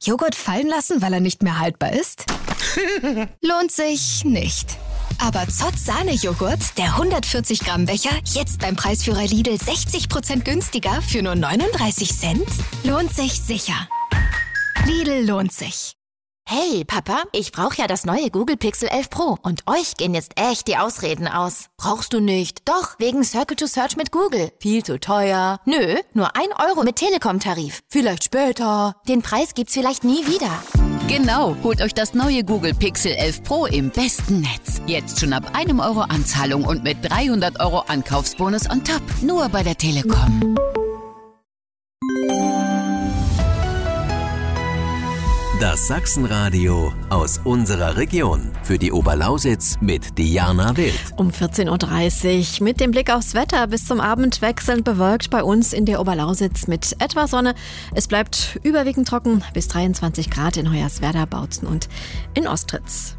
Joghurt fallen lassen, weil er nicht mehr haltbar ist? Lohnt sich nicht. Aber Zott Sahne-Joghurt, der 140 Gramm Becher, jetzt beim Preisführer Lidl 60% günstiger für nur 39 Cent? Lohnt sich sicher. Lidl lohnt sich. Hey, Papa, ich brauche ja das neue Google Pixel 11 Pro und euch gehen jetzt echt die Ausreden aus. Brauchst du nicht? Doch, wegen Circle to Search mit Google. Viel zu teuer. Nö, nur 1 Euro mit Telekom-Tarif. Vielleicht später. Den Preis gibt's vielleicht nie wieder. Genau, holt euch das neue Google Pixel 11 Pro im besten Netz. Jetzt schon ab 1 Euro Anzahlung und mit 300 Euro Ankaufsbonus on top. Nur bei der Telekom. Das Sachsenradio aus unserer Region. Für die Oberlausitz mit Diana Wild. Um 14.30 Uhr mit dem Blick aufs Wetter. Bis zum Abend wechselnd bewölkt bei uns in der Oberlausitz mit etwas Sonne. Es bleibt überwiegend trocken bis 23 Grad in Hoyerswerda, Bautzen und in Ostritz.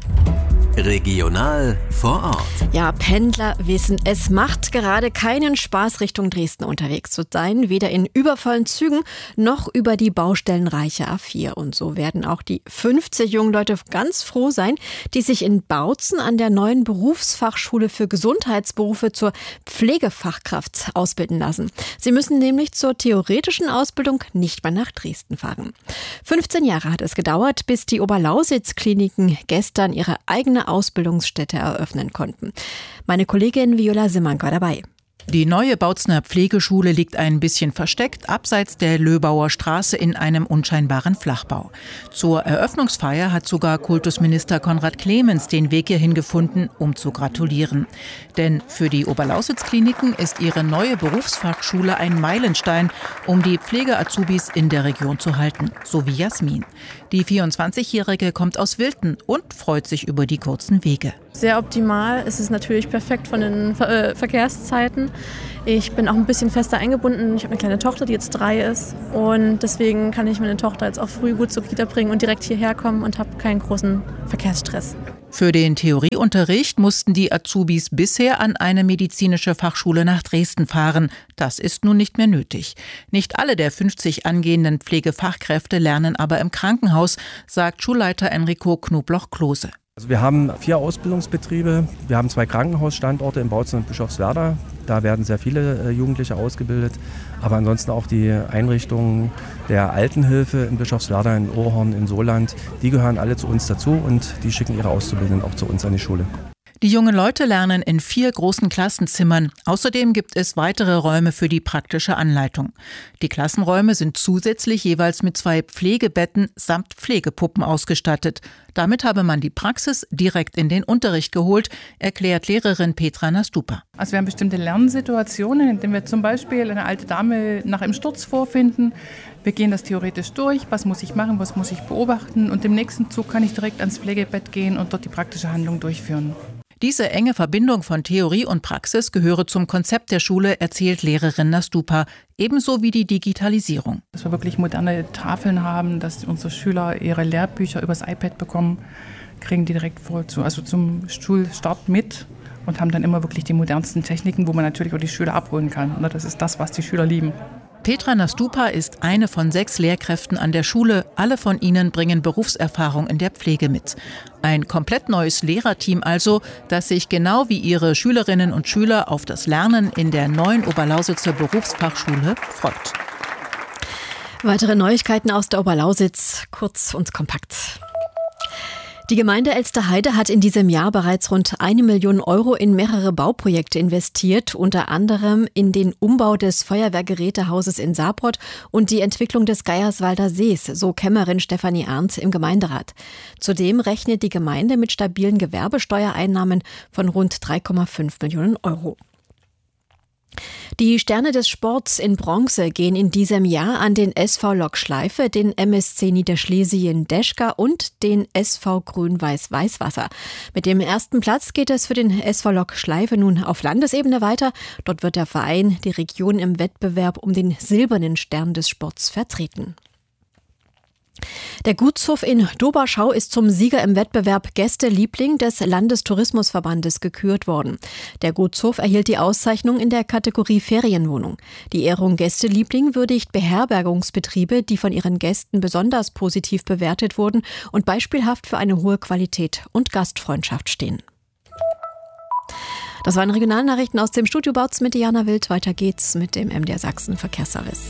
Regional vor Ort. Ja, Pendler wissen, es macht gerade keinen Spaß, Richtung Dresden unterwegs zu sein. Weder in übervollen Zügen noch über die baustellenreiche A4. Und so werden auch die 50 jungen Leute ganz froh sein, die sich in Bautzen an der neuen Berufsfachschule für Gesundheitsberufe zur Pflegefachkraft ausbilden lassen. Sie müssen nämlich zur theoretischen Ausbildung nicht mehr nach Dresden fahren. 15 Jahre hat es gedauert, bis die Oberlausitz-Kliniken gestern ihre eigene Ausbildungsstätte eröffnen konnten. Meine Kollegin Viola Simmank war dabei. Die neue Bautzener Pflegeschule liegt ein bisschen versteckt abseits der Löbauer Straße in einem unscheinbaren Flachbau. Zur Eröffnungsfeier hat sogar Kultusminister Konrad Clemens den Weg hierhin gefunden, um zu gratulieren. Denn für die Oberlausitz-Kliniken ist ihre neue Berufsfachschule ein Meilenstein, um die Pflege-Azubis in der Region zu halten, so wie Jasmin. Die 24-Jährige kommt aus Wilten und freut sich über die kurzen Wege. Sehr optimal. Es ist natürlich perfekt von den Verkehrszeiten. Ich bin auch ein bisschen fester eingebunden. Ich habe eine kleine Tochter, die jetzt 3 ist. Und deswegen kann ich meine Tochter jetzt auch früh gut zur Kita bringen und direkt hierher kommen und habe keinen großen Verkehrsstress. Für den Theorieunterricht mussten die Azubis bisher an eine medizinische Fachschule nach Dresden fahren. Das ist nun nicht mehr nötig. Nicht alle der 50 angehenden Pflegefachkräfte lernen aber im Krankenhaus, sagt Schulleiter Enrico Knobloch-Klose. Also wir haben 4 Ausbildungsbetriebe. Wir haben 2 Krankenhausstandorte in Bautzen und Bischofswerda. Da werden sehr viele Jugendliche ausgebildet. Aber ansonsten auch die Einrichtungen der Altenhilfe in Bischofswerda, in Ohrhorn, in Soland, die gehören alle zu uns dazu und die schicken ihre Auszubildenden auch zu uns an die Schule. Die jungen Leute lernen in 4 großen Klassenzimmern. Außerdem gibt es weitere Räume für die praktische Anleitung. Die Klassenräume sind zusätzlich jeweils mit 2 Pflegebetten samt Pflegepuppen ausgestattet. Damit habe man die Praxis direkt in den Unterricht geholt, erklärt Lehrerin Petra Nastupa. Also wir haben bestimmte Lernsituationen, in denen wir zum Beispiel eine alte Dame nach einem Sturz vorfinden. Wir gehen das theoretisch durch, was muss ich machen, was muss ich beobachten, und im nächsten Zug kann ich direkt ans Pflegebett gehen und dort die praktische Handlung durchführen. Diese enge Verbindung von Theorie und Praxis gehöre zum Konzept der Schule, erzählt Lehrerin Nastupa, ebenso wie die Digitalisierung. Dass wir wirklich moderne Tafeln haben, dass unsere Schüler ihre Lehrbücher übers iPad bekommen, kriegen die direkt zum Schulstart mit und haben dann immer wirklich die modernsten Techniken, wo man natürlich auch die Schüler abholen kann. Das ist das, was die Schüler lieben. Petra Nastupa ist eine von 6 Lehrkräften an der Schule. Alle von ihnen bringen Berufserfahrung in der Pflege mit. Ein komplett neues Lehrerteam also, das sich genau wie ihre Schülerinnen und Schüler auf das Lernen in der neuen Oberlausitzer Berufsfachschule freut. Weitere Neuigkeiten aus der Oberlausitz, kurz und kompakt. Die Gemeinde Elsterheide hat in diesem Jahr bereits rund 1 Million Euro in mehrere Bauprojekte investiert, unter anderem in den Umbau des Feuerwehrgerätehauses in Saarbrott und die Entwicklung des Geierswalder Sees, so Kämmerin Stefanie Arndt im Gemeinderat. Zudem rechnet die Gemeinde mit stabilen Gewerbesteuereinnahmen von rund 3,5 Millionen Euro. Die Sterne des Sports in Bronze gehen in diesem Jahr an den SV Lok Schleife, den MSC Niederschlesien Deschka und den SV Grün-Weiß Weißwasser. Mit dem ersten Platz geht es für den SV Lok Schleife nun auf Landesebene weiter. Dort wird der Verein die Region im Wettbewerb um den silbernen Stern des Sports vertreten. Der Gutshof in Doberschau ist zum Sieger im Wettbewerb Gästeliebling des Landestourismusverbandes gekürt worden. Der Gutshof erhielt die Auszeichnung in der Kategorie Ferienwohnung. Die Ehrung Gästeliebling würdigt Beherbergungsbetriebe, die von ihren Gästen besonders positiv bewertet wurden und beispielhaft für eine hohe Qualität und Gastfreundschaft stehen. Das waren Regionalnachrichten aus dem Studio Bautz mit Diana Wild. Weiter geht's mit dem MDR Sachsen Verkehrsservice.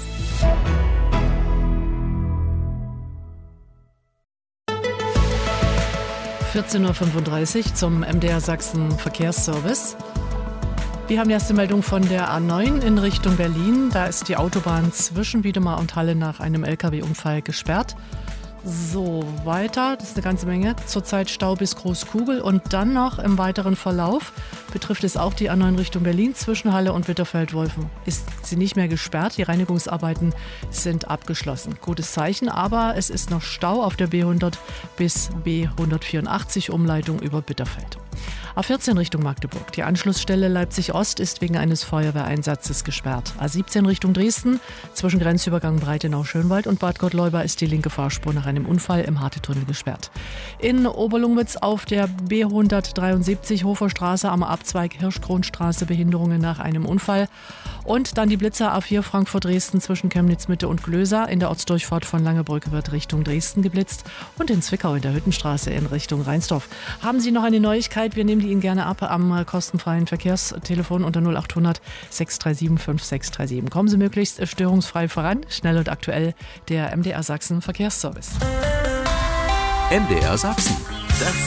(14:35 Uhr) zum MDR Sachsen Verkehrsservice. Wir haben die erste Meldung von der A9 in Richtung Berlin. Da ist die Autobahn zwischen Wiedemar und Halle nach einem LKW-Unfall gesperrt. So, weiter, das ist eine ganze Menge. Zurzeit Stau bis Großkugel und dann noch im weiteren Verlauf betrifft es auch die A9 Richtung Berlin zwischen Halle und Bitterfeld-Wolfen. Ist sie nicht mehr gesperrt, die Reinigungsarbeiten sind abgeschlossen. Gutes Zeichen, aber es ist noch Stau auf der B100 bis B184 Umleitung über Bitterfeld. A14 Richtung Magdeburg. Die Anschlussstelle Leipzig-Ost ist wegen eines Feuerwehreinsatzes gesperrt. A17 Richtung Dresden. Zwischen Grenzübergang Breitenau-Schönwald und Bad Gottleuba ist die linke Fahrspur nach einem Unfall im Hartetunnel gesperrt. In Oberlungwitz auf der B173 Hoferstraße am Abzweig Hirschkronstraße Behinderungen nach einem Unfall. Und dann die Blitzer A4 Frankfurt-Dresden zwischen Chemnitz-Mitte und Glösa. In der Ortsdurchfahrt von Langebrücke wird Richtung Dresden geblitzt. Und in Zwickau in der Hüttenstraße in Richtung Rheinsdorf. Haben Sie noch eine Neuigkeit? Wir nehmen die Ihnen gerne ab am kostenfreien Verkehrstelefon unter 0800 637 5637. Kommen Sie möglichst störungsfrei voran, schnell und aktuell, der MDR Sachsen Verkehrsservice. MDR Sachsen, das